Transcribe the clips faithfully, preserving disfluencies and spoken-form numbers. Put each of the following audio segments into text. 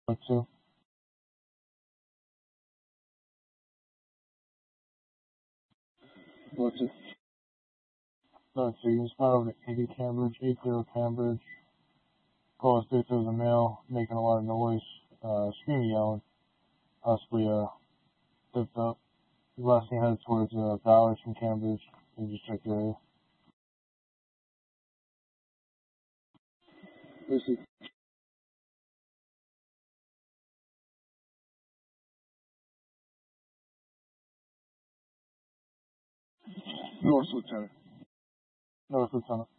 But two. What's it? No, so you just over to eighty Cambridge, eight zero Cambridge. Call us if there's a male making a lot of noise, uh, screaming, yelling, possibly, uh, dipped up. Last thing headed towards, uh, Bowers from Cambridge. You just check the area. This is North Lieutenant. North Lieutenant.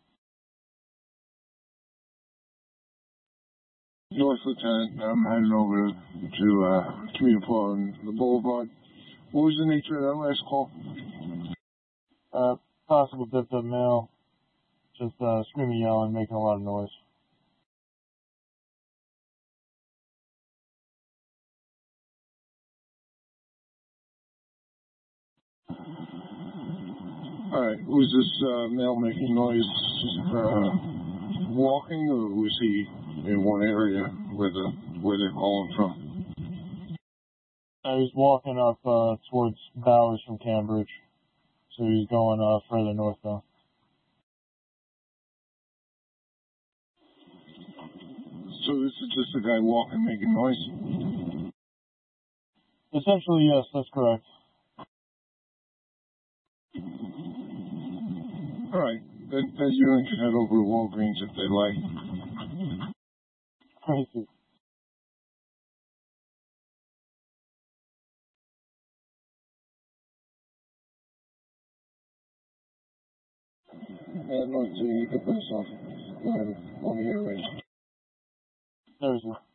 North Lieutenant, I'm heading over to, uh, Community Park on the Boulevard. What was the nature of that last call? Uh, possible dipped up male. Just, uh, screaming, yelling, making a lot of noise. Alright, was this, uh, male making noise, uh, walking, or was he in one area where the, where they're calling from? Uh, he was walking up, uh, towards Bowers from Cambridge. So he was going, uh, further northbound. So this is just a guy walking, making noise? Essentially, yes, that's correct. Alright, that, that unit can head over to Walgreens if they like. Thank you. Uh, no, so you can pass off. Go ahead, on the airways. There's it.